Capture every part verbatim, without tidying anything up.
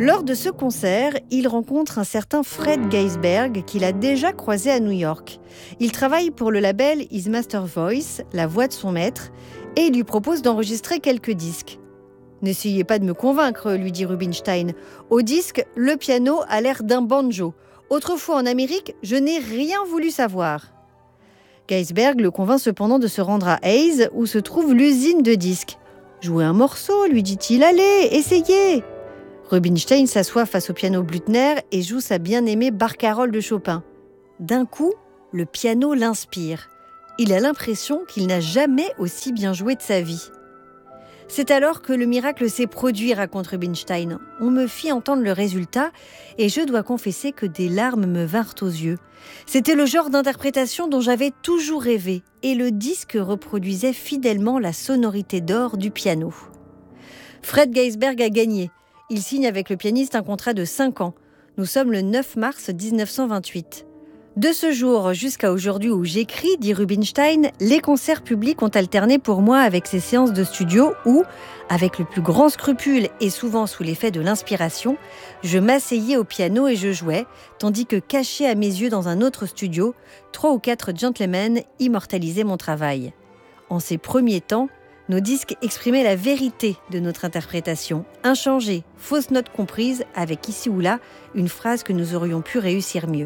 Lors de ce concert, il rencontre un certain Fred Geisberg qu'il a déjà croisé à New York. Il travaille pour le label His Master Voice, la voix de son maître, et il lui propose d'enregistrer quelques disques. « N'essayez pas de me convaincre, lui dit Rubinstein. Au disque, le piano a l'air d'un banjo. Autrefois en Amérique, je n'ai rien voulu savoir. » Geisberg le convainc cependant de se rendre à Hayes, où se trouve l'usine de disques. « Jouez un morceau, lui dit-il. Allez, essayez !» Rubinstein s'assoit face au piano Blüthner et joue sa bien-aimée Barcarolle de Chopin. D'un coup, le piano l'inspire. Il a l'impression qu'il n'a jamais aussi bien joué de sa vie. C'est alors que le miracle s'est produit, raconte Rubinstein. On me fit entendre le résultat et je dois confesser que des larmes me vinrent aux yeux. C'était le genre d'interprétation dont j'avais toujours rêvé et le disque reproduisait fidèlement la sonorité d'or du piano. Fred Geisberg a gagné. Il signe avec le pianiste un contrat de cinq ans. Nous sommes le neuf mars dix-neuf cent vingt-huit. De ce jour jusqu'à aujourd'hui où j'écris, dit Rubinstein, les concerts publics ont alterné pour moi avec ces séances de studio où, avec le plus grand scrupule et souvent sous l'effet de l'inspiration, je m'asseyais au piano et je jouais, tandis que cachés à mes yeux dans un autre studio, trois ou quatre gentlemen immortalisaient mon travail. En ces premiers temps, nos disques exprimaient la vérité de notre interprétation, inchangée, fausse note comprise, avec ici ou là une phrase que nous aurions pu réussir mieux.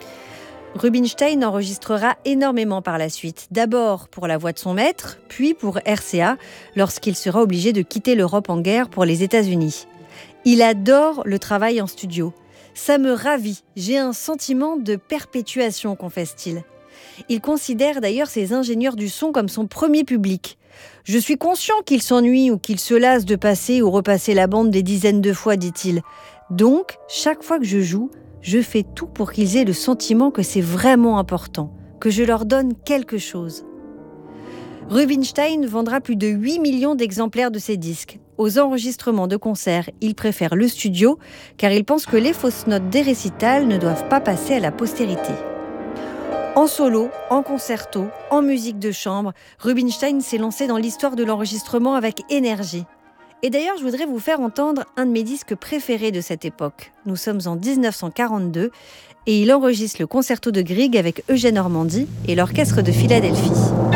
Rubinstein enregistrera énormément par la suite, d'abord pour la voix de son maître, puis pour R C A, lorsqu'il sera obligé de quitter l'Europe en guerre pour les États-Unis. Il adore le travail en studio. Ça me ravit, j'ai un sentiment de perpétuation, confesse-t-il. Il considère d'ailleurs ses ingénieurs du son comme son premier public. Je suis conscient qu'ils s'ennuient ou qu'ils se lassent de passer ou repasser la bande des dizaines de fois, dit-il. Donc, chaque fois que je joue, je fais tout pour qu'ils aient le sentiment que c'est vraiment important, que je leur donne quelque chose. Rubinstein vendra plus de huit millions d'exemplaires de ses disques. Aux enregistrements de concerts, il préfère le studio, car il pense que les fausses notes des récitals ne doivent pas passer à la postérité. En solo, en concerto, en musique de chambre, Rubinstein s'est lancé dans l'histoire de l'enregistrement avec énergie. Et d'ailleurs, je voudrais vous faire entendre un de mes disques préférés de cette époque. Nous sommes en dix-neuf cent quarante-deux et il enregistre le concerto de Grieg avec Eugène Ormandy et l'orchestre de Philadelphie.